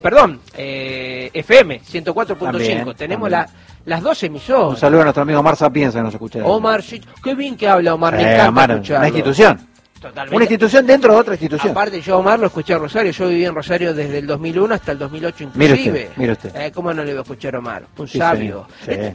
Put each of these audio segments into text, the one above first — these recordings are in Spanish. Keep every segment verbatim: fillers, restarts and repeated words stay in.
Perdón, eh, F M ciento cuatro punto cinco. Tenemos la, las dos emisoras. Un saludo a nuestro amigo Omar Sapienza que nos escucha. Omar, qué bien que habla Omar, sí, me encanta Omar, escucharlo. Una institución. Totalmente. Una institución dentro de otra institución. Aparte, yo Omar lo escuché a Rosario, yo viví en Rosario desde el dos mil uno hasta el dos mil ocho inclusive. Mire usted, mire usted. Eh, ¿Cómo no le voy a escuchar a Omar? Un sí, sabio. Sí, sí.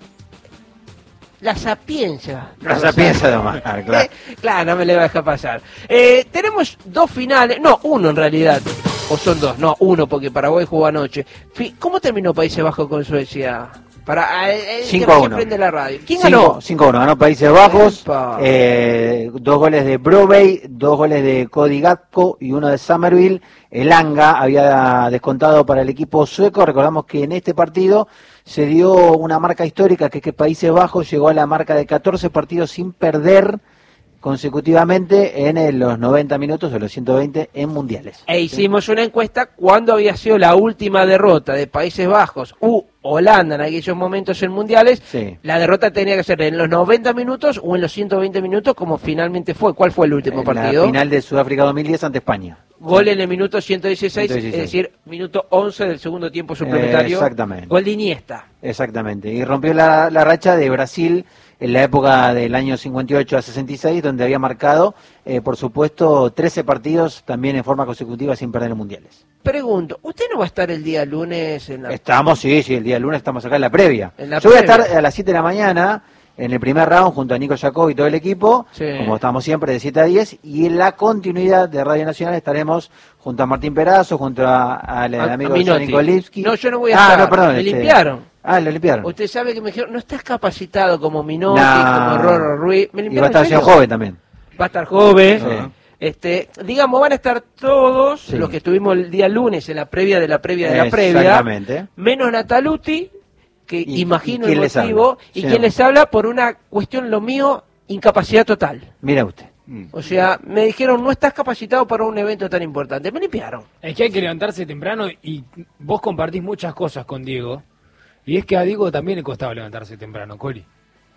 La sapiencia. La sapiencia de Omar, claro. Eh, claro, no me le va a dejar pasar. Eh, tenemos dos finales, no, uno en realidad. O son dos, no, uno, porque Paraguay jugó anoche. ¿Cómo terminó Países Bajos con Suecia? Para eh, cinco a uno. Prende la radio. ¿Quién cinco, ganó? cinco a uno, ganó Países Bajos, eh, dos goles de Brovey, dos goles de Cody Gakpo y uno de Summerville. Elanga había descontado para el equipo sueco. Recordamos que en este partido se dio una marca histórica, que es que Países Bajos llegó a la marca de catorce partidos sin perder consecutivamente en el, los noventa minutos o los ciento veinte en mundiales. E hicimos una encuesta cuándo había sido la última derrota de Países Bajos u Holanda en aquellos momentos en mundiales. Sí. La derrota tenía que ser en los noventa minutos o en los ciento veinte minutos, como finalmente fue. ¿Cuál fue el último en partido? La final de Sudáfrica dos mil diez ante España. Gol en el minuto ciento dieciséis, ciento dieciséis, es decir, minuto once del segundo tiempo suplementario. Eh, exactamente. Gol de Iniesta. Exactamente. Y rompió la, la racha de Brasil en la época del año cincuenta y ocho a sesenta y seis, donde había marcado, eh, por supuesto, trece partidos también en forma consecutiva sin perder en mundiales. Pregunto, ¿usted no va a estar el día lunes en la... Estamos, sí, sí, el día lunes estamos acá en la previa. En la Yo previa. voy a estar a las siete de la mañana en el primer round junto a Nico Jacob y todo el equipo, sí. Como estamos siempre de siete a diez, y en la continuidad de Radio Nacional estaremos junto a Martín Perazo, junto a, a, al a, amigo a Johnny Kolipski. No, yo no voy a ah, estar. No, perdón, me este... limpiaron. Ah, lo limpiaron. Usted sabe que me dijeron, no estás capacitado como Minotti, nah. como Rorro Ruiz. ¿Me y va a estar siendo joven también. Va a estar joven. Sí. Este, digamos, van a estar todos sí. los que estuvimos el día lunes en la previa de la previa de la previa. Exactamente. Menos Nataluti, que y, imagino y el motivo, y sí, quien no. les habla por una cuestión, lo mío, incapacidad total. Mira usted. O sea, me dijeron, no estás capacitado para un evento tan importante. Me limpiaron. Es que hay que levantarse temprano y vos compartís muchas cosas con Diego. Y es que a Diego también le costaba levantarse temprano, Coli.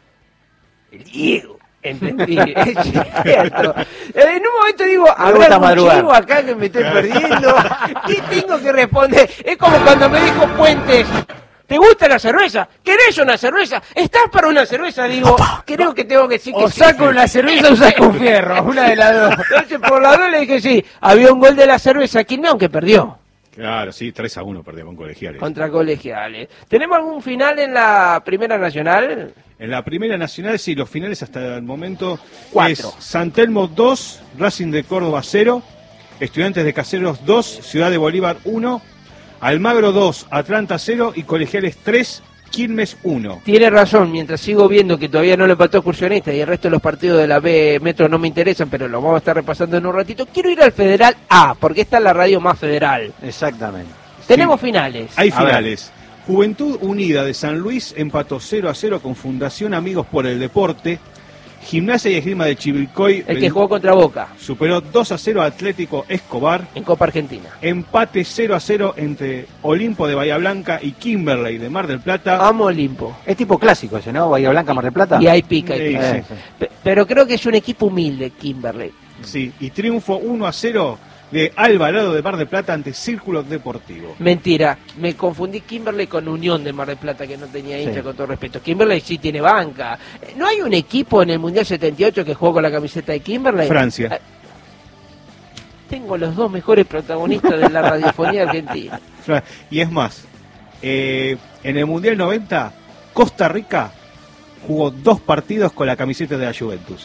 El Diego. Entendí, es cierto. En un momento digo, ¿habrá algún chivo acá que me estoy perdiendo? ¿Qué tengo que responder? Es como cuando me dijo Puentes, ¿te gusta la cerveza? ¿Querés una cerveza? ¿Estás para una cerveza? Digo, creo que tengo que decir que o sí. O saco una cerveza o saco un fierro, una de las dos. Entonces por la dos le dije sí. Había un gol de la cerveza Quilmes, aunque perdió. Claro, sí, tres a uno perdimos con Colegiales. Contra Colegiales. ¿Tenemos algún final en la Primera Nacional? En la Primera Nacional, sí, los finales hasta el momento Cuatro. es San Telmo dos, Racing de Córdoba cero, Estudiantes de Caseros dos, Ciudad de Bolívar uno, Almagro dos, Atlanta cero y Colegiales tres, Quilmes uno. Tiene razón, mientras sigo viendo que todavía no lo empató Excursionista y el resto de los partidos de la B Metro no me interesan, pero lo vamos a estar repasando en un ratito, quiero ir al Federal A, porque esta es la radio más federal. Exactamente. Tenemos sí. finales. Hay finales. Juventud Unida de San Luis empató cero a cero con Fundación Amigos por el Deporte. Gimnasia y Esgrima de Chivilcoy, el que jugó contra Boca, superó dos a cero a Atlético Escobar en Copa Argentina. Empate cero a cero entre Olimpo de Bahía Blanca y Kimberley de Mar del Plata. Amo Olimpo. Es tipo clásico ese, ¿no? Bahía Blanca, Mar del Plata. Y ahí pica. Ahí pica. Sí, sí. Pero creo que es un equipo humilde, Kimberley. Sí, y triunfo uno a cero de Alvarado de Mar del Plata ante Círculo Deportivo. Mentira, me confundí Kimberley con Unión de Mar del Plata, que no tenía hincha, sí. Con todo respeto. Kimberley sí tiene banca. ¿No hay un equipo en el Mundial setenta y ocho que jugó con la camiseta de Kimberley? Francia. Tengo los dos mejores protagonistas de la radiofonía argentina. Y es más, eh, en el Mundial noventa, Costa Rica jugó dos partidos con la camiseta de la Juventus.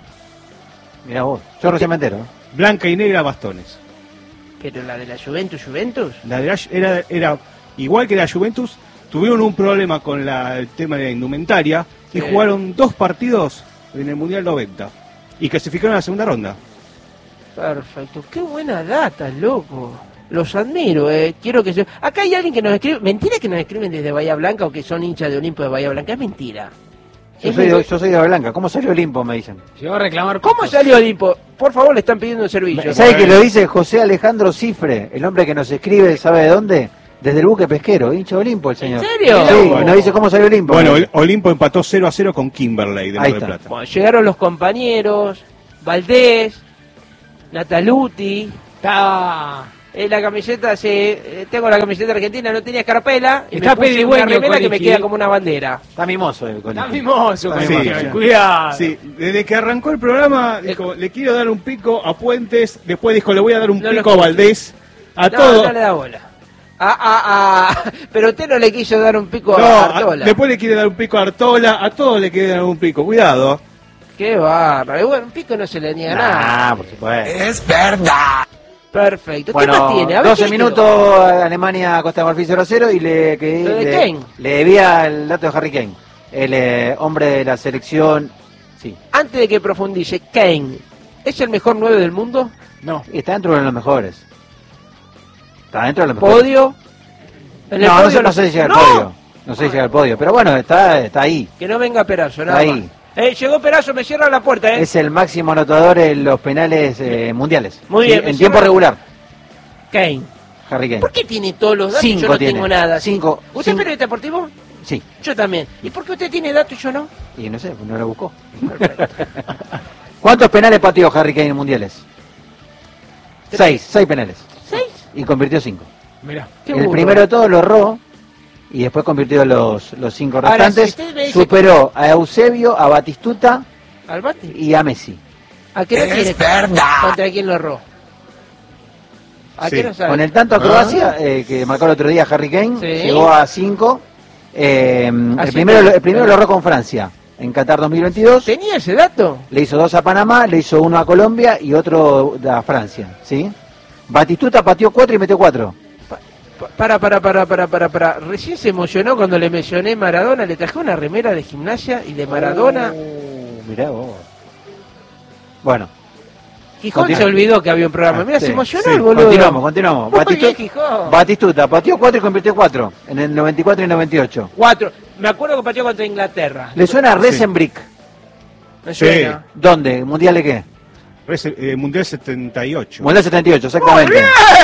Mirá vos, yo recién me entero. Blanca y negra bastones. ¿Pero la de la Juventus, Juventus? La de la, era, era igual que la Juventus, tuvieron un problema con la, el tema de la indumentaria sí. Y jugaron dos partidos en el Mundial noventa y clasificaron a la segunda ronda. Perfecto, qué buena data, loco. Los admiro, eh. Quiero que se... Acá hay alguien que nos escribe, mentira que nos escriben desde Bahía Blanca o que son hinchas de Olimpo de Bahía Blanca, es mentira. Yo soy, de, yo soy de Bahía Blanca. ¿Cómo salió Olimpo? Me dicen. Llegó a reclamar. ¿Cómo pocos. Salió Olimpo? Por favor, le están pidiendo un servicio. ¿Sabe que lo dice José Alejandro Cifre? El hombre que nos escribe, ¿sabe de dónde? Desde el buque pesquero, hincha Olimpo el señor. ¿En serio? Sí, bueno. Nos dice cómo salió Olimpo. Bueno, ¿no? Olimpo empató cero a cero con Kimberley de Mar del Plata. Bueno, llegaron los compañeros, Valdés, Nataluti. Estaba Eh, la camiseta, sí, eh, tengo la camiseta argentina, no tenía escarpela. Y Está me puse una remera que me Colichi. queda como una bandera. Está mimoso el Colichi. Está mimoso, Sí, Colichi, sí. cuidado. Sí, desde que arrancó el programa, dijo, le quiero dar un pico a Puentes, después dijo, le voy a dar un No lo pico a Valdés, a no, todo. no le da bola. Ah, ah, ah. Pero usted no le quiso dar un pico No, a a- Artola. después le quiere dar un pico a Artola, a todos le quiere dar un pico, cuidado. Qué bárbaro. Y bueno, un pico no se le niega nada. Ah, por supuesto. Es verdad. Perfecto. ¿Qué Bueno, más tiene? A ver, doce ¿qué minutos Alemania, Costa de Marfil cero a cero y le, que, Lo de le, Kane. le debía el dato de Harry Kane, el eh, hombre de la selección. Sí, quedó? Antes de que profundice, Kane, ¿es el mejor nueve del mundo? No. y está dentro de los mejores. Está dentro de los mejores. ¿Podio? En el No, no podio sé, no sé si llega al ¡No! podio. No sé si llega al podio, pero bueno, está, está ahí. Que no venga Perazo, nada Ahí. más. Eh, llegó Perazo, me cierra la puerta, ¿eh? Es el máximo anotador en los penales eh, mundiales. Muy Sí, bien, me en tiempo cierra- regular, Kane. Harry Kane. ¿Por qué tiene todos los datos y Cinco yo no tiene. tengo nada? Cinco. ¿Usted es Cinco. periodista deportivo? Sí, Yo también. ¿Y por qué usted tiene datos y yo no? y no sé, no lo buscó. ¿Cuántos penales pateó Harry Kane en mundiales? Seis, seis penales. ¿Seis? Y convirtió cinco. Mirá. Qué El burro. primero de todos lo erró y después convirtió los, los cinco Ahora, restantes. si usted me dice- Superó a Eusebio, a Batistuta ¿Al bate? y a Messi. ¿A qué no Es tiene? verdad. ¿Contra quién lo erró? ¿A Sí. qué no sabe? Con el tanto a Croacia, eh, que marcó el otro día Harry Kane, Sí. llegó a cinco. Eh, el Así primero, que- el primero lo erró con Francia en Qatar dos mil veintidós. ¿Tenía ese dato? Le hizo dos a Panamá, le hizo uno a Colombia y otro a Francia. ¿Sí? Batistuta pateó cuatro y metió cuatro. Pa- Para, para, para, para, para, para. Recién se emocionó cuando le mencioné Maradona. Le traje una remera de gimnasia y de Maradona. Uh, mirá vos. Bueno, Gijón continúa. se olvidó que había un programa. Ah, Mira, sí, se emocionó sí. el boludo. continuamos, continuamos. Muy Batistu- bien, Gijón. Batistuta pateó cuatro y convirtió cuatro en el noventa y cuatro y noventa y ocho. Cuatro. Me acuerdo que pateó contra Inglaterra. ¿Le suena a Resenbrick? Me Sí. suena. ¿Dónde? ¿Mundial de qué? Rese- eh, Mundial setenta y ocho. Mundial setenta y ocho, exactamente.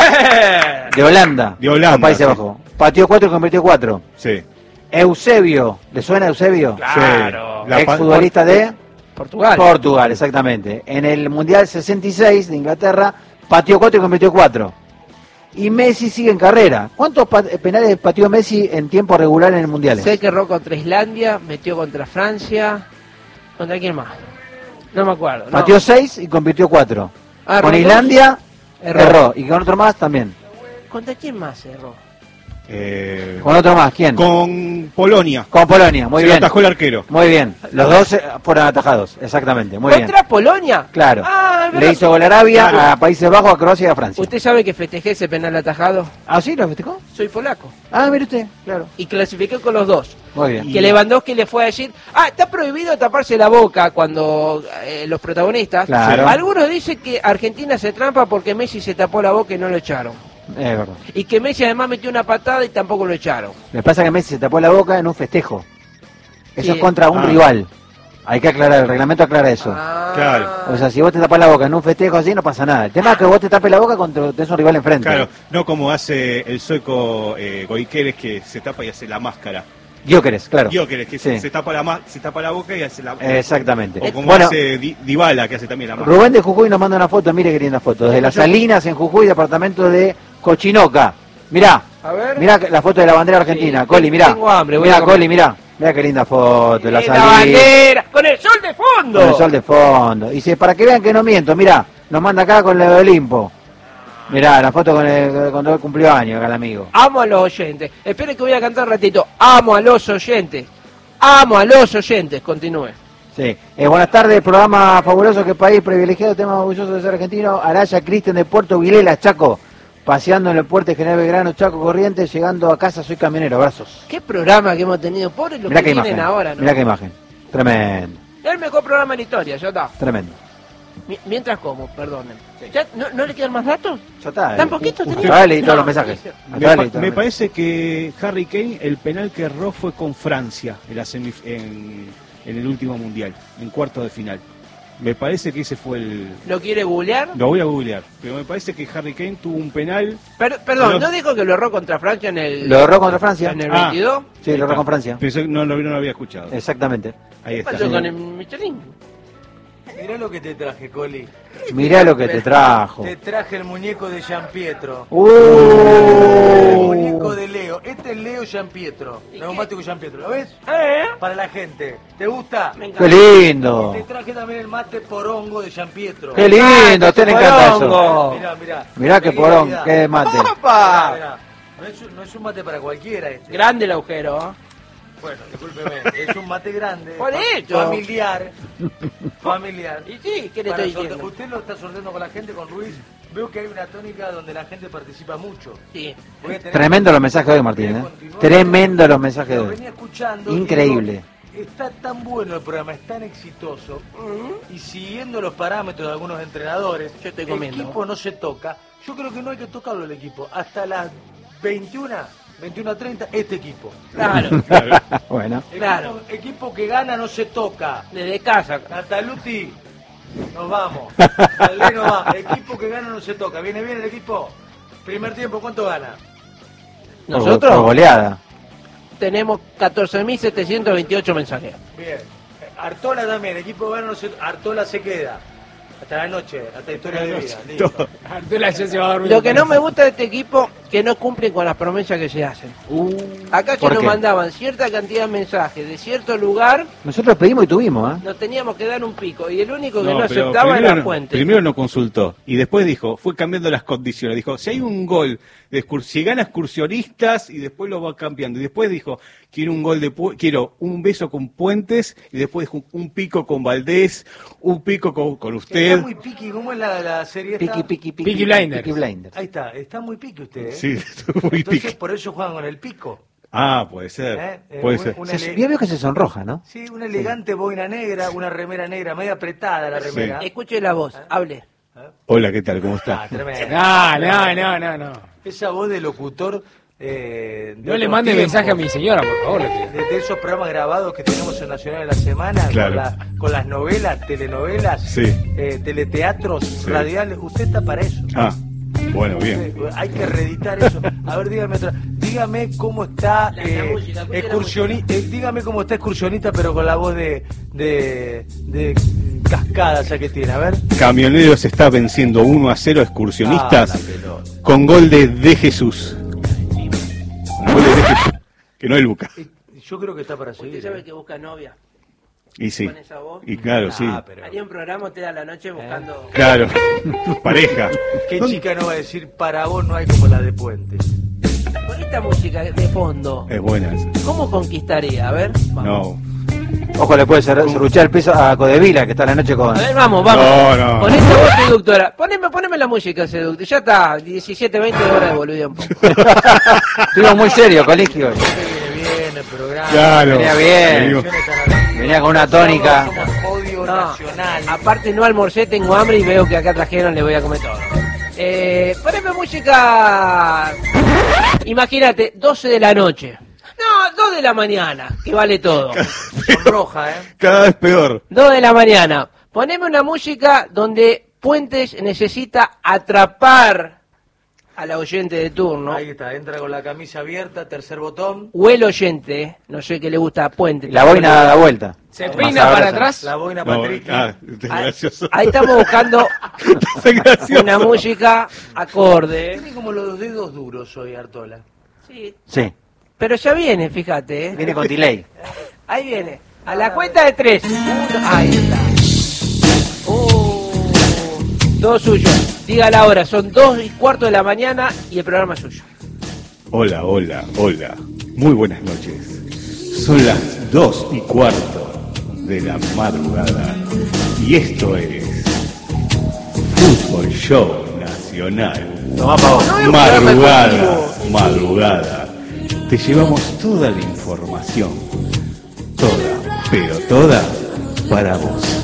De Holanda. De Holanda, los Países sí. Bajos. Pateó cuatro y convirtió cuatro. Sí. Eusebio, ¿le suena Eusebio? Claro. Sí. La pa- Exfutbolista de Portugal. Portugal, exactamente. En el Mundial sesenta y seis de Inglaterra, pateó cuatro y convirtió cuatro. Y Messi sigue en carrera. ¿Cuántos pa- penales pateó Messi en tiempo regular en el Mundial? Sé que erró contra Islandia, metió contra Francia. ¿Contra quién más? No me acuerdo. no. Pateó seis y convirtió cuatro. Ah, Con erró Islandia, dos. erró. Erró. Y con otro más también. ¿Contra quién más erró? Eh, Con otro más, ¿quién? Con, con Polonia. Polonia, muy Se lo bien. atajó el arquero. Muy bien. Los dos eh, fueron atajados, exactamente. Muy bien. ¿Contra Polonia? Claro. Ah, es Le verdad. hizo gol a Arabia, Claro. a Países Bajos, a Croacia y a Francia. ¿Usted sabe que festejé ese penal atajado? ¿Ah, sí? ¿Lo festejó? Soy polaco. Ah, mire usted, claro. Y clasifiqué con los dos. Muy bien. Que Lewandowski le fue a decir, ah, está prohibido taparse la boca cuando eh, los protagonistas. Claro. Algunos dicen que Argentina se trampa porque Messi se tapó la boca y no lo echaron. Es verdad. Y que Messi además metió una patada y tampoco lo echaron. Me pasa que Messi se tapó la boca en un festejo. Eso Sí. es contra un Ah. rival. Hay que aclarar, el reglamento aclara eso. Ah. Claro. O sea, si vos te tapás la boca en un festejo así, no pasa nada. El tema es que vos te tapes la boca cuando tenés un rival enfrente. Claro, no como hace el sueco eh, Goiqueres que se tapa y hace la máscara. Gyökeres, claro. Gyökeres que se, Sí. se tapa la ma- se tapa la boca y hace la Exactamente. O como Bueno, hace Di- Dybala que hace también la máscara. Rubén de Jujuy nos manda una foto, mire qué linda foto. Desde las Salinas en Jujuy, departamento de Cochinoca. Mirá, A ver. mirá la foto de la bandera argentina. Sí, Coli, mirá. tengo hambre, voy a Mirá, comer. Coli, mirá. Mirá qué linda foto, de la Eh, la Salinas. bandera, con el sol de fondo. Con el sol de fondo. Y si, para que vean que no miento, mirá, nos manda acá con la de Olimpo. Mirá, la foto con el, cuando él cumplió años, acá el amigo. Amo a los oyentes. Espere que voy a cantar un ratito. Amo a los oyentes. Amo a los oyentes. Continúe. Sí. Eh, buenas tardes, programa fabuloso, que país privilegiado, tema orgulloso de ser argentino. Araya Cristian de Puerto Vilela, Chaco. Paseando en el puerto de General Belgrano, Chaco Corrientes, llegando a casa, soy camionero, abrazos. Qué programa que hemos tenido. Pobres los Mirá que qué vienen imagen, ahora, ¿no? mirá qué imagen. Tremendo, Es el mejor programa de la historia, ya está. tremendo. Mi- Mientras como, perdonen. ¿Ya no, ¿No le quedan más datos? Ya está. ¿Tan eh. poquitos Hasta tenía? ahora leí todos No, los mensajes. sí. Hasta Me, ahora pa- leí todos me los parece que Harry Kane, el penal que erró fue con Francia en, la semif- en, en el último mundial, en cuarto de final. Me parece que ese fue el. ¿Lo quiere googlear? Lo voy a googlear, pero me parece que Harry Kane tuvo un penal. Per- perdón, No. ¿no dijo que lo erró contra Francia en el, Lo erró contra Francia. en el Ah. veintidós? Sí, lo erró con Francia. Pensé que no, lo no lo había escuchado. Exactamente. Ahí ¿Qué está. pasó Sí. con el Michelin? Mirá lo que te traje, Coli. Mirá lo que te trajo. Te traje el muñeco de Gian Pietro. Uh. El muñeco de Leo. Este es Leo Gian Pietro. Neumático Gian Pietro. ¿Lo ves? ¿Eh? Para la gente. ¿Te gusta? ¡Qué lindo! Y te traje también el mate porongo de Gian Pietro. ¡Qué lindo! A usted le encanta eso. Mirá, mirá. Mirá qué porón, qué mate. Mirá, mirá. No es, un, no es un mate para cualquiera este. Grande el agujero. Bueno, discúlpeme, es un mate grande. Por eso. Familiar. Familiar. Y sí, ¿qué le Para estoy sorte- diciendo? Usted lo está sorteando con la gente, con Ruiz. Veo que hay una tónica donde la gente participa mucho. Sí. Voy a tener- Tremendo los mensajes de hoy, Martín. ¿eh? Tremendo los mensajes de Lo hoy. venía escuchando. y Increíble. digo, está tan bueno el programa, es tan exitoso. Y siguiendo los parámetros de algunos entrenadores, Yo estoy el comiendo. equipo no se toca. Yo creo que no hay que tocarlo el equipo. Hasta las veintiuna, veintiuna treinta, este equipo. Claro. Bueno. Equipo, Claro. equipo que gana no se toca. Desde casa. Nataluti, nos vamos. Dale, nos vamos. Equipo que gana no se toca. ¿Viene bien el equipo? Primer tiempo, ¿cuánto gana? Por- Nosotros por goleada. tenemos catorce mil setecientos veintiocho mensajes. Bien. Artola también, equipo que gana no se Artola se queda. Hasta la noche, hasta historia de vida. Listo. Artela ya se va a dormir. Lo que no me gusta de este equipo, que no cumplen con las promesas que se hacen. Acá que ¿por nos qué? mandaban cierta cantidad de mensajes de cierto lugar, Nosotros pedimos y tuvimos, ¿eh? nos teníamos que dar un pico. Y el único que No, no, pero aceptaba primero era no- Fuente. Primero no consultó y después dijo, fue cambiando las condiciones. Dijo, si hay un gol, de excur- si gana excursionistas y después lo va cambiando. Y después dijo, quiero un gol de Pu- quiero un beso con Puentes y después dijo, un pico con Valdés, un pico con, con usted. Está muy piqui, ¿cómo es la, la serie esta? Piqui, piqui, piqui. Peaky Blinders. Peaky Blinders. Ahí está, está muy piqui usted, ¿eh? Sí, muy Entonces pique. por eso juegan con el pico. Ah, puede ser. ¿Eh? Eh, Puede un- ser. una Se- ele- ya veo que se sonroja, ¿no? Sí, una elegante boina negra, una remera negra, media apretada la remera. Escuche la voz, hable. Hola, ¿qué tal? ¿Cómo Ah, está? tremendo. No, no, no, no, no. Esa voz de locutor. Eh, de No le otros mande tiempos. mensaje a mi señora, por favor. le pido. De, de esos programas grabados que tenemos en Nacional de la Semana, Claro. con, la- con las novelas, telenovelas, Sí. eh, teleteatros, radiales. Usted está para eso. Ah, bueno, bien. Usted- hay que reeditar eso. A ver, dígame otra. Dígame cómo está La- la eh, música, escuche la excursionista. eh, dígame cómo está excursionista, pero con la voz de, de, de cascada esa que tiene. A ver. Camioneros está venciendo uno a cero a excursionistas Ah, la pelota. con gol de De Jesús. Con gol de De Jesús. Que no el Luca. Eh, Yo creo que está para seguir. Usted sabe eh. que busca novia. Y sí. Con esa voz. Y claro, sí. Ah, pero- Haría un programa usted a la noche buscando... Claro. Pareja. ¿Qué chica no va a decir para vos no hay como la de Puentes? Con esta música de fondo, Es buena esa. ¿cómo conquistaría? A ver, vamos. No. Ojo, le puede ser- serruchar el piso a Codevila, que está la noche con... A ver, vamos, vamos. No, no. Con esta voz seductora. Poneme, poneme la música seductora. Ya está, diecisiete, veinte horas de boludear un poco. Estuvimos muy serios, colegio. hoy. Viene bien el programa. Claro. Venía bien. Venimos- Venía con una tónica. Somos odio No, nacional. aparte no almorcé, tengo hambre y veo que acá trajeron, le voy a comer todo. Eh, poneme música... Imagínate, doce de la noche. No, dos de la mañana, que vale todo. Roja, ¿eh? Cada vez peor. dos de la mañana. Poneme una música donde Puentes necesita atrapar a la oyente de turno. Ahí está, entra con la camisa abierta, tercer botón. O el oyente, no sé qué le gusta a Puentes. La boina da vuelta. Se Más peina sabrosa. para atrás. La boina No, Patrick. ah, este es Ahí, gracioso. ahí estamos buscando Este es gracioso. una música acorde. Tiene como los dedos duros hoy, Artola. Sí, Sí, pero ya viene, fíjate. ¿eh? viene con delay. Ahí viene. A la cuenta de tres. Uno, ahí está. Oh, todo suyo. Diga la hora. Son dos y cuarto de la mañana y el programa es suyo. Hola, hola, hola. Muy buenas noches. Son las dos y cuarto de la madrugada. Y esto es Fútbol Show Nacional. Tomá pa' vos. Madrugada, madrugada. Te llevamos toda la información. Toda, pero toda para vos.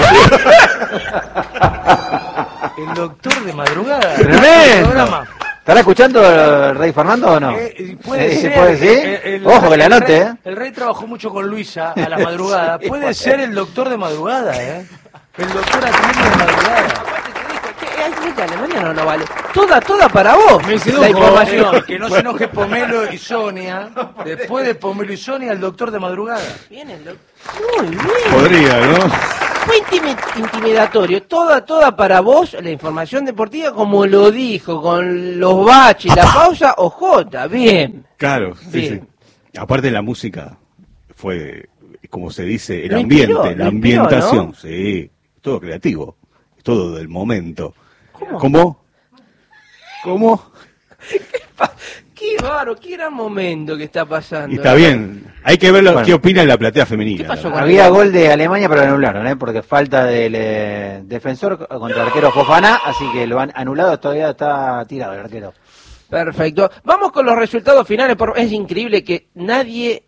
El doctor de madrugada. ¡Tremendo! Programa. ¿Estará escuchando el Rey Fernando o no? Eh, puede Eh, ser. ¿puede ser? Eh, el- Ojo que la el note, rey- ¿eh? El rey trabajó mucho con Luisa a la madrugada. Puede ser el doctor de madrugada, ¿eh? El doctor atiende de madrugada. Aparte te dijo, che, que Alemania no, no vale. Toda, toda para vos. Me la información. Que no se enoje Pomelo y Sonia. Después de Pomelo y Sonia, el doctor de madrugada. Bien, el doctor. Muy bien. Podría, ¿no? Fue intimi- intimidatorio. Toda, toda para vos, la información deportiva, como lo dijo, con los baches, la pausa, o J. Bien. Claro, sí, Bien. sí. Aparte la música fue, como se dice, el Lo ambiente, inspiró, la lo inspiró, ambientación, ¿no? sí, todo creativo, todo del momento. ¿Cómo? ¿Cómo? ¿Cómo? Qué raro, qué gran momento que está pasando. Y está bien, hay que ver lo, Bueno. qué opina la platea femenina. ¿Qué pasó la con Había gol de Alemania, pero lo anularon, ¿eh? Porque falta del eh, defensor contra el arquero Fofana, así que lo han anulado, todavía está tirado el arquero. Perfecto. Vamos con los resultados finales. Por... Es increíble que nadie...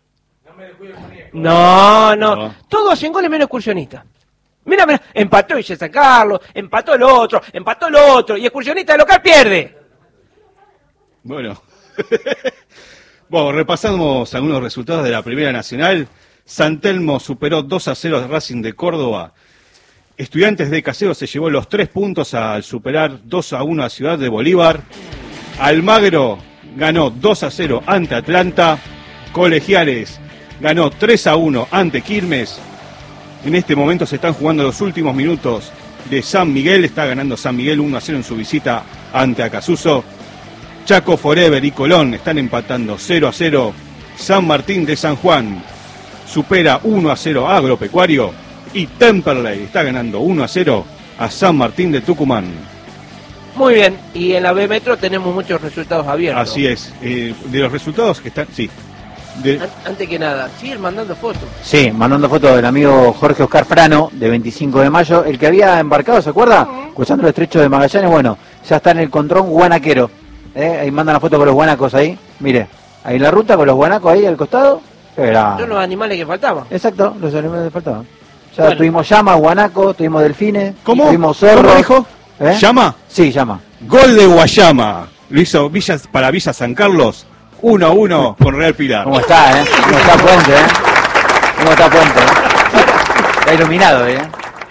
No, no. No. Todos hacen goles menos excursionista. Mira, mira, empató y se sacarlo, empató el otro, empató el otro, y excursionista de local pierde. Bueno. Bueno, repasamos algunos resultados de la Primera Nacional. San Telmo superó dos a cero al Racing de Córdoba. Estudiantes de Casero se llevó los tres puntos al superar dos a uno a Ciudad de Bolívar. Almagro ganó dos a cero ante Atlanta. Colegiales ganó tres a uno ante Quilmes. En este momento se están jugando los últimos minutos de San Miguel. Está ganando San Miguel uno a cero en su visita ante Acasuso. Chaco Forever y Colón están empatando cero a cero. San Martín de San Juan supera uno a cero a Agropecuario. Y Temperley está ganando uno a cero a San Martín de Tucumán. Muy bien, y en la B Metro tenemos muchos resultados abiertos. Así es. Eh, de los resultados que están... Sí. De, An- Antes que nada, siguen mandando fotos. Sí, mandando fotos del amigo Jorge Oscar Frano, de veinticinco de mayo, el que había embarcado, ¿se acuerda? Cruzando el estrecho de Magallanes, bueno, ya está en el contrón guanaquero. ¿eh? Ahí mandan la foto con los guanacos ahí, mire, ahí la ruta con los guanacos ahí al costado. Era... Son los animales que faltaban. Exacto, los animales que faltaban. Ya Bueno. tuvimos llamas, guanaco, tuvimos delfines, ¿Cómo? tuvimos zorros. ¿Cómo dijo? ¿Eh? ¿Llama? Sí, llama. Gol de Guayama. Lo hizo Villa, para Villa San Carlos. uno a uno con Real Pilar. ¿Cómo está, eh? ¿Cómo está Puente, eh? ¿Cómo está Puente, eh? Está iluminado, eh.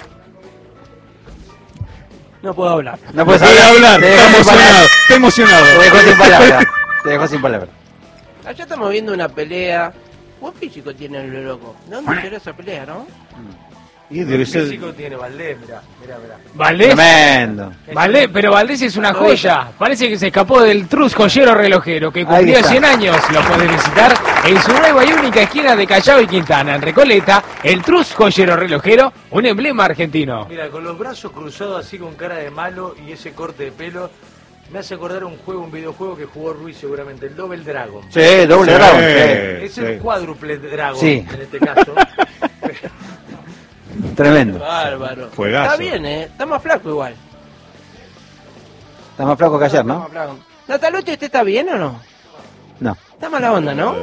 No puedo hablar. No Pues puedes hablar. Te Está dejó sin emocionado. palabras. Está emocionado. Te dejó sin palabras. Te dejó sin palabras. Allá estamos viendo una pelea. Buen físico tiene el loco. ¿De dónde será esa pelea, no? Y debe El ser... físico tiene Valdés, mirá, mirá, mirá. Valdés, Tremendo. Valdés, pero Valdés es una joya. Parece que se escapó del Trus Joyero Relojero, que Ahí cumplió está. cien años. Lo puede visitar en su nueva y única esquina de Callao y Quintana, en Recoleta. El Trus Joyero Relojero, un emblema argentino. Mira, con los brazos cruzados así con cara de malo y ese corte de pelo, me hace acordar un juego, un videojuego que jugó Ruiz seguramente, el Double Dragon. Sí, doble Sí. Dragon. sí. Es Sí. el cuádruple Dragon Sí. en este caso. Tremendo. Bárbaro. Juegazo. Está bien, ¿eh? Está más flaco igual. Está más flaco que ayer, Está ¿no? más flaco. Natalotti, ¿usted está bien o no? No. Está mala onda, ¿no?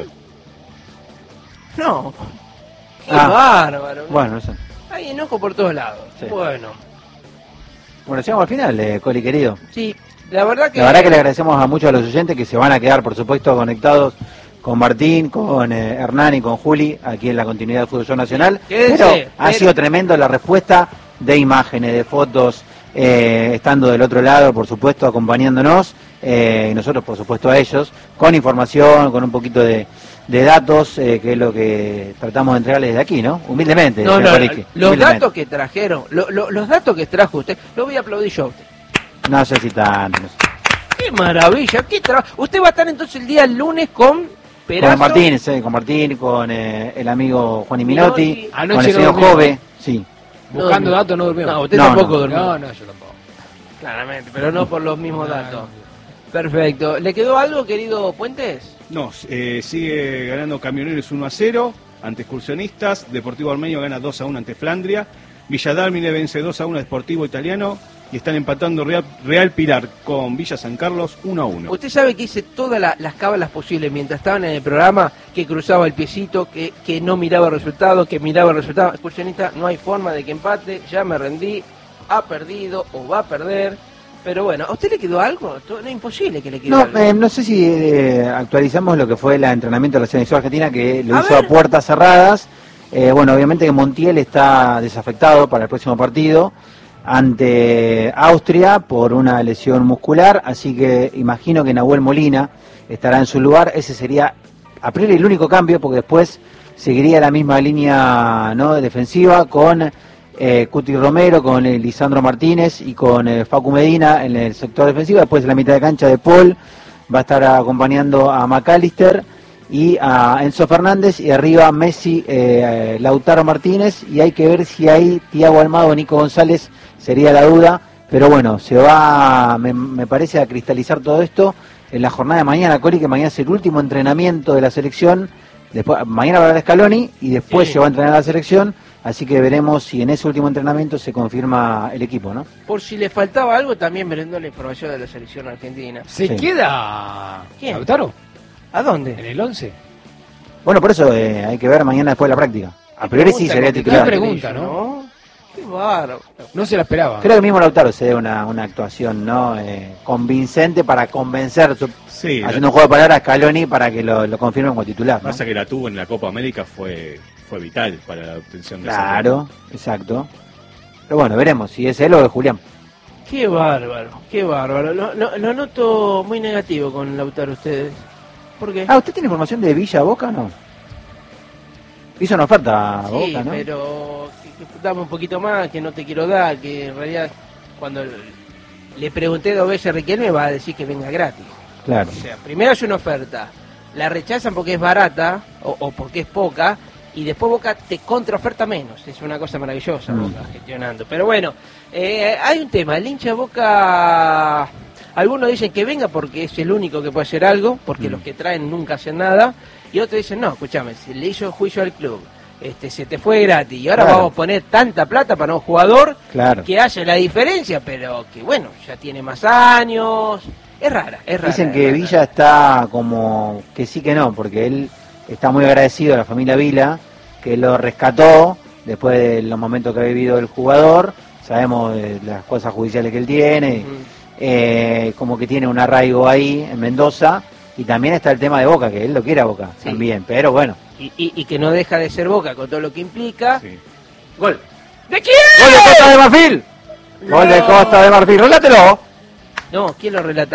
No. Qué Ah. bárbaro. Bueno, no sé. Hay enojo por todos lados. Sí. Bueno, Bueno, llegamos al final, eh, Coli querido. sí, la verdad que... La verdad que le agradecemos a muchos a los oyentes que se van a quedar, por supuesto, conectados con Martín, con eh, Hernán y con Juli, aquí en la continuidad del Fútbol Show Nacional. Quédense, Pero ha pero- sido tremendo la respuesta de imágenes, de fotos, eh, estando del otro lado, por supuesto, acompañándonos, eh, y nosotros, por supuesto, a ellos, con información, con un poquito de, de datos, eh, que es lo que tratamos de entregarles desde aquí, ¿no? Humildemente. No, señor no, Colique, los humildemente. datos que trajeron, lo- lo- los datos que trajo usted, lo voy a aplaudir yo a usted. No sé si tanto. no sé. ¡Qué maravilla! ¿Qué tra- usted va a estar entonces el día lunes con Perazo. Con Martín, sí, con Martín, con eh, el amigo Juan Minotti, Minotti. con Anoche el no señor durmió. Jove, sí. No Buscando durmió. datos no durmió. No, usted No, tampoco no. durmió. No, no, yo tampoco. Claramente, pero no por los mismos datos. Perfecto. ¿Le quedó algo, querido Puentes? No, eh, sigue ganando Camioneros uno a cero ante Excursionistas. Deportivo Armenio gana dos a uno ante Flandria. Villa Dálmine vence dos a uno a Deportivo Italiano. Y están empatando Real, Real Pilar con Villa San Carlos uno a uno. Usted sabe que hice todas la- las cábalas posibles mientras estaban en el programa, que cruzaba el piecito, que, que no miraba el resultado, que miraba el resultado. Excursionista, no hay forma de que empate, ya me rendí, ha perdido o va a perder. Pero bueno, ¿a usted le quedó algo? No es imposible que le quede No, algo. eh, no sé si eh, actualizamos lo que fue el entrenamiento de la selección argentina, que lo A hizo ver. a puertas cerradas. Eh, bueno, obviamente que Montiel está desafectado para el próximo partido. ante Austria por una lesión muscular, así que imagino que Nahuel Molina estará en su lugar. Ese sería a priori el único cambio, porque después seguiría la misma línea, ¿no?, defensiva con eh, Cuti Romero, con eh, Lisandro Martínez y con eh, Facu Medina en el sector defensivo. Después en la mitad de cancha de Paul va a estar acompañando a McAllister y a Enzo Fernández, y arriba Messi, eh, Lautaro Martínez, y hay que ver si hay Thiago Almada o Nico González, sería la duda, pero bueno, se va, me, me parece, a cristalizar todo esto en la jornada de mañana, Cori, que mañana es el último entrenamiento de la selección. Después, mañana va a haber Scaloni y después sí. se va a entrenar la selección, así que veremos si en ese último entrenamiento se confirma el equipo, ¿no? Por si le faltaba algo, también brindó la información de la selección argentina. ¿Se sí. queda ¿Quién? Lautaro? ¿A dónde? ¿En el once? Bueno, por eso eh, hay que ver mañana después de la práctica. A priori sí sería titular. Qué pregunta, ¿no? ¿no? Qué bárbaro. No se la esperaba. Creo que mismo Lautaro se dé una, una actuación, ¿no?, eh, convincente para convencer, su, sí, haciendo la... un juego de palabras a Scaloni para que lo, lo confirmen como titular, ¿no? Pasa que la tuvo en la Copa América, fue fue vital para la obtención de Claro, exacto. Pero bueno, veremos si es él o es Julián. Qué bárbaro, qué bárbaro. Lo, lo, lo noto muy negativo con Lautaro ustedes. ¿Por qué? Ah, ¿usted tiene información de Villa Boca, no? Hizo una oferta a Sí, Boca, ¿no? pero que, que dame un poquito más, que no te quiero dar, que en realidad cuando le pregunté dos veces a Riquelme va a decir que venga gratis. Claro. O sea, primero hace una oferta, la rechazan porque es barata o, o porque es poca, y después Boca te contraoferta menos. Es una cosa maravillosa, Mm. Boca gestionando. Pero bueno, eh, hay un tema, el hincha de Boca, algunos dicen que venga porque es el único que puede hacer algo, porque Mm. los que traen nunca hacen nada, y otros dicen, no, escúchame, se le hizo juicio al club, este se te fue gratis, y ahora Claro. vamos a poner tanta plata para un jugador Claro. que hace la diferencia, pero que bueno, ya tiene más años, es rara, es rara. Dicen es que rara. Villa está como que sí que no, porque él está muy agradecido a la familia Vila, que lo rescató después de los momentos que ha vivido el jugador. Sabemos de las cosas judiciales que él tiene, Ujú. eh, como que tiene un arraigo ahí en Mendoza, y también está el tema de Boca, que él lo quiere a Boca Sí. también, pero bueno. Y, y, y que no deja de ser Boca con todo lo que implica. Sí. Gol. ¿De quién? ¡Gol de Costa de Marfil! No. ¡Gol de Costa de Marfil! ¡Relátelo! No, ¿quién lo relata?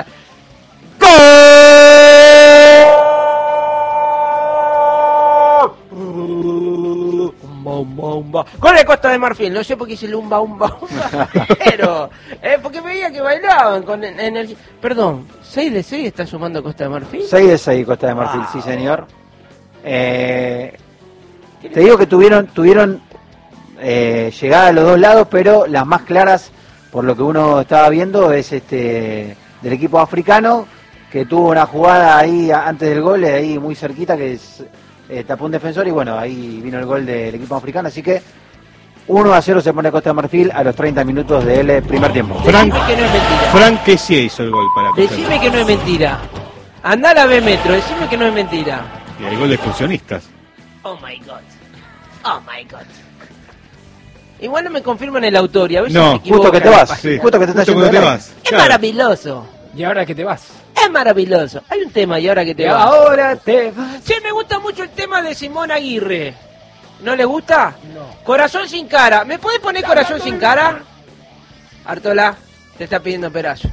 Umba, umba, umba. Gol de Costa de Marfil, no sé por qué hice el umba, umba, umba. Pero, eh, porque veía que bailaban con en, en el... Perdón, ¿seis de seis está sumando Costa de Marfil? seis de seis Costa de Marfil, Wow. sí señor. Eh, te digo que tuvieron tuvieron eh, llegada a los dos lados, pero las más claras, por lo que uno estaba viendo, es este del equipo africano, que tuvo una jugada ahí a- antes del gol, ahí muy cerquita, que es, eh, tapó un defensor, y bueno, ahí vino el gol del equipo africano, así que uno a cero se pone Costa de Marfil a los treinta minutos del eh, primer tiempo. Frank, Decime que no es mentira. Frank Kessie hizo el gol para Costa. Decime que no es mentira. Andá a la B Metro, decime que no es mentira. Y el gol de excursionistas. Oh my god. Oh my god. Igual no me confirman el autor y a veces No, me equivoco. justo que te vas. Sí. Justo que te estás Justo yendo cuando te de vas. Es Claro. maravilloso. ¿Y ahora que te vas? Es maravilloso. Hay un tema y ahora que te Y vas. ahora te vas. Sí, me gusta mucho el tema de Simón Aguirre. ¿No le gusta? No. Corazón sin cara. ¿Me puede poner corazón sin cara? Artola, te está pidiendo pedazo.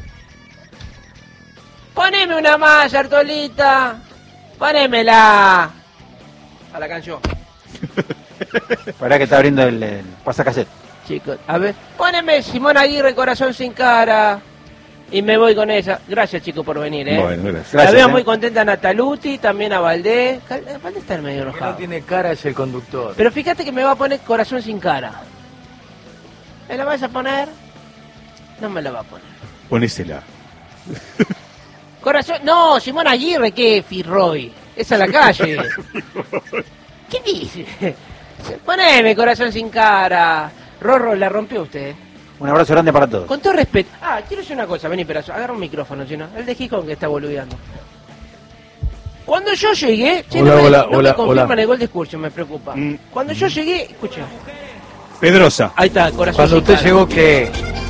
Poneme una más, Artolita. Ponémela. A la canción. Para que está abriendo el, el pasacassette. Chicos, a ver. Poneme Simón Aguirre, corazón sin cara. Y me voy con esa. Gracias, chicos, por venir, ¿eh? Bueno, gracias. La Gracias, veo eh. muy contenta a Nataluti, también a Valdés. Cal- Valdés está medio El que enojado. no tiene cara es el conductor. Pero fíjate que me va a poner corazón sin cara. ¿Me la vas a poner? No me la va a poner. Ponésela. Corazón... No, Simón Aguirre, ¿qué? Firroy. Esa es la calle. ¿Qué dice? Poneme corazón sin cara. Rorro, la rompió usted. Un abrazo grande para todos. Con todo respeto. Ah, quiero decir una cosa, vení, perazo. Agarra un micrófono, si no. El de Gijón que está boludeando. Cuando yo llegué... Che, Hola, no me, hola, no me hola, confirman hola. el gol de excursión, me preocupa. Mm. Cuando yo llegué... Escucha. Pedrosa. Ahí está, corazón Cuando sin usted cara. llegó, ¿qué?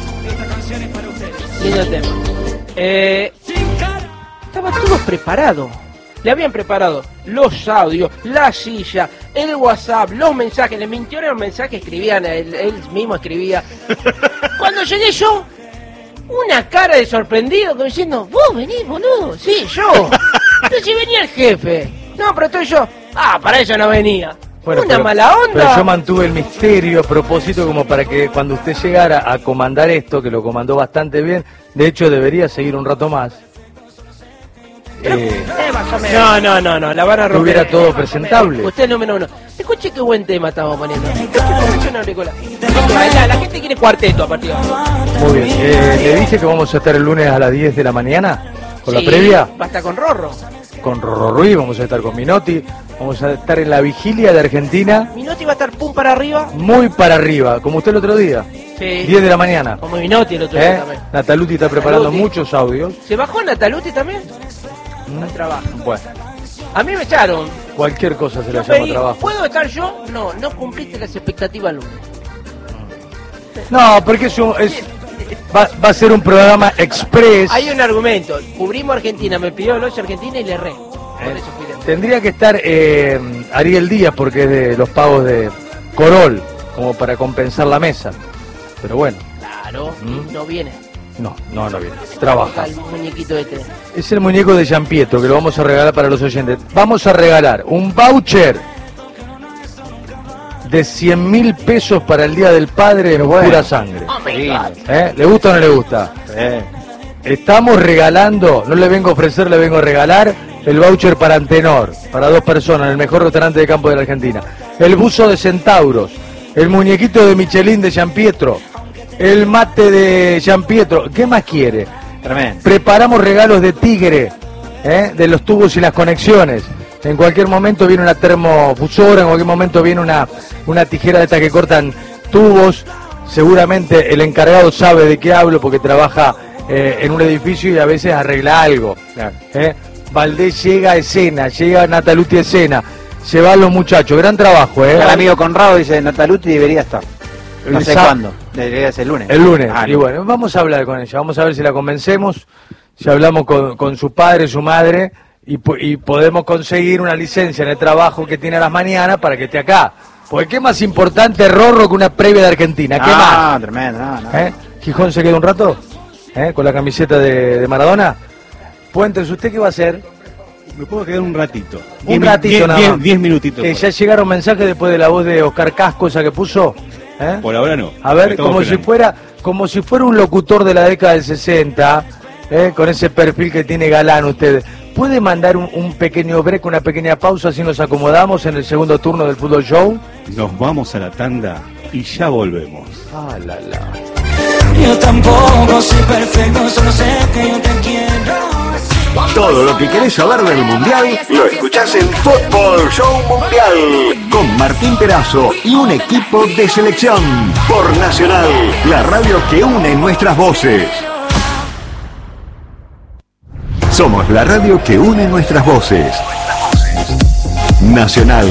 Lindo tema. Eh, estaba todo preparado. Le habían preparado los audios, la silla, el WhatsApp, los mensajes. Le mintieron los mensajes, escribían, él, él mismo escribía. Cuando llegué yo, una cara de sorprendido, como diciendo, vos venís, boludo. Sí, yo. Entonces venía el jefe. No, pero estoy yo. Ah, para eso no venía. Bueno, una pero, mala onda. Pero yo mantuve el misterio a propósito como para que cuando usted llegara a comandar esto, que lo comandó bastante bien, de hecho debería seguir un rato más. Eh, no, no, no, no, la van a romper. Tuviera todo presentable. Usted es número uno. Escuche qué buen tema estamos poniendo. La, la gente quiere cuarteto a partir de ahora. Muy bien. Eh, le dije que vamos a estar el lunes a las diez de la mañana con sí, la previa. Va a estar con Rorro. Con Rorro Ruiz, vamos a estar con Minotti. Vamos a estar en la vigilia de Argentina. Minotti va a estar pum para arriba. Muy para arriba, como usted el otro día. Sí. diez de la mañana. Como Minotti el otro ¿Eh? día también. Nataluti está preparando Nataluti. muchos audios. ¿Se bajó Nataluti también? No trabaja. Bueno. A mí me echaron. Cualquier cosa se yo le llama pedí, trabajo. ¿Puedo estar yo? No, no cumpliste las expectativas al lunes. No, porque eso es, va, va a ser un programa express. Hay un argumento. Cubrimos Argentina, me pidió el ocho Argentina y le erré. Por Eh, eso fui de... Tendría que estar eh, Ariel Díaz porque es de los pagos de Corol, como para compensar la mesa. Pero bueno. Claro, ¿Mm? no viene. No, no, no viene. Trabaja. El muñequito este. Es el muñeco de Gian Pietro que lo vamos a regalar para los oyentes. Vamos a regalar un voucher de cien mil pesos para el Día del Padre en bueno. Pura sangre. Oh my God. ¿Eh? ¿Le gusta o no le gusta? Eh. Estamos regalando, no le vengo a ofrecer, le vengo a regalar el voucher para Antenor, para dos personas, en el mejor restaurante de campo de la Argentina. El buzo de Centauros, el muñequito de Michelin de Gian Pietro, el mate de Gian Pietro. ¿Qué más quiere? Tremendo. Preparamos regalos de Tigre, ¿eh? De los tubos y las conexiones. En cualquier momento viene una termofusora, en cualquier momento viene una, una tijera de estas que cortan tubos. Seguramente el encargado sabe de qué hablo porque trabaja eh, en un edificio y a veces arregla algo. Claro. ¿Eh? Valdés llega a escena, llega Nataluti a escena, se van los muchachos, gran trabajo. ¿eh? El amigo Conrado dice, Nataluti debería estar. No sé Sa- cuándo, debería ser el lunes. El lunes, ah, y no. bueno, vamos a hablar con ella, vamos a ver si la convencemos, si hablamos con, con su padre, su madre, y, y podemos conseguir una licencia en el trabajo que tiene a las mañanas para que esté acá. Porque qué más importante Rorro que una previa de Argentina, ¿qué ah, más? Tremendo, no, no. ¿Eh? ¿Gijón se queda un rato? ¿Eh? ¿Con la camiseta de, de Maradona? Puentes, ¿usted qué va a hacer? Me puedo quedar un ratito. Un diez, ratito diez, nada diez, más. diez minutitos. Que pues. ya llegaron mensajes después de la voz de Oscar Casco, esa que puso. ¿Eh? Por ahora no. A ver, Estamos como si esperando. fuera como si fuera un locutor de la década del sesenta, ¿eh? Con ese perfil que tiene galán usted. ¿Puede mandar un, un pequeño break, una pequeña pausa, así nos acomodamos en el segundo turno del Fútbol Show? Nos vamos a la tanda y ya volvemos. Ah, la, la. Yo tampoco soy perfecto, solo sé que yo te quiero. Todo lo que querés saber del Mundial lo escuchás en Fútbol Show Mundial con Martín Perazo y un equipo de selección por Nacional, la radio que une nuestras voces. Somos la radio que une nuestras voces. Nacional.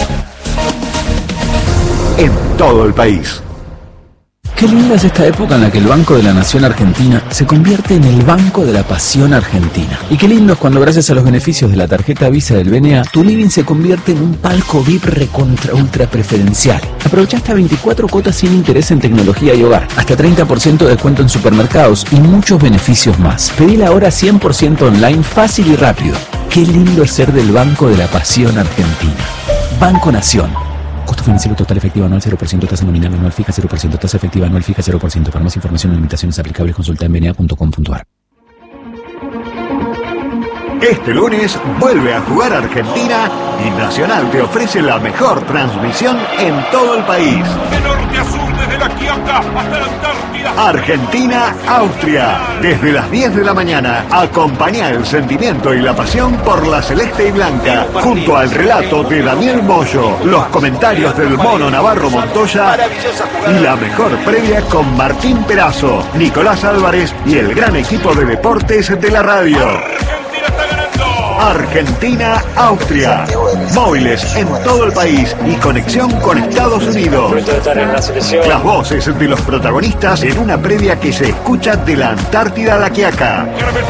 En todo el país. Qué linda es esta época en la que el Banco de la Nación Argentina se convierte en el Banco de la Pasión Argentina. Y qué lindo es cuando gracias a los beneficios de la tarjeta Visa del B N A, tu living se convierte en un palco V I P recontra ultra preferencial. Aprovecha hasta veinticuatro cuotas sin interés en tecnología y hogar, hasta treinta por ciento de descuento en supermercados y muchos beneficios más. Pedila ahora cien por ciento online, fácil y rápido. Qué lindo es ser del Banco de la Pasión Argentina. Banco Nación. Costo financiero total efectivo anual cero por ciento, tasa nominal anual fija cero por ciento, tasa efectiva anual fija cero por ciento. Para más información y limitaciones aplicables consulta en b n a punto com punto a r. Este lunes vuelve a jugar Argentina y Nacional te ofrece la mejor transmisión en todo el país. De norte a sur, desde la Quiaca hasta la Antártida. Argentina-Austria. Desde las diez de la mañana, acompaña el sentimiento y la pasión por la celeste y blanca, junto al relato de Daniel Moyo, los comentarios del Mono Navarro Montoya y la mejor previa con Martín Perazo, Nicolás Álvarez y el gran equipo de deportes de la radio. Argentina-Austria. Móviles en todo el país y conexión con Estados Unidos. Las voces de los protagonistas en una previa que se escucha de la Antártida a la Quiaca.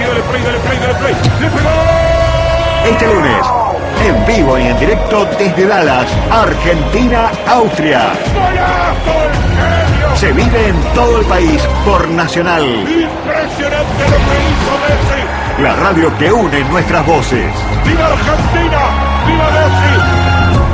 Este lunes, en vivo y en directo desde Dallas, Argentina-Austria. ¡Golazo el genio! Se vive en todo el país por Nacional. Impresionante lo que hizo Messi. La radio que une nuestras voces. ¡Viva Argentina! ¡Viva Messi!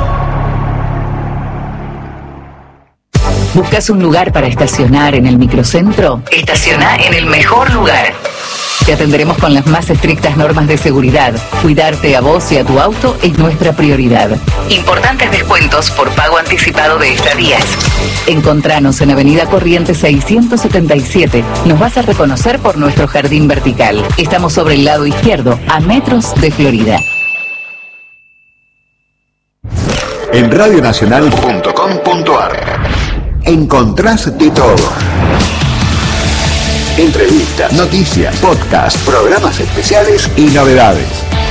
¿Buscas un lugar para estacionar en el microcentro? Estaciona en el mejor lugar. Te atenderemos con las más estrictas normas de seguridad. Cuidarte a vos y a tu auto es nuestra prioridad. Importantes descuentos por pago anticipado de estadías. Encontranos en Avenida Corrientes seiscientos setenta y siete. Nos vas a reconocer por nuestro jardín vertical. Estamos sobre el lado izquierdo, a metros de Florida. En radionacional punto com punto ar encontrás de todo. Entrevistas, noticias, podcasts, programas especiales y novedades.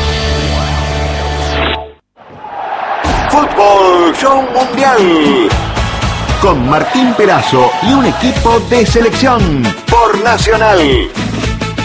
Fútbol Show Mundial. Con Martín Perazo y un equipo de selección por Nacional.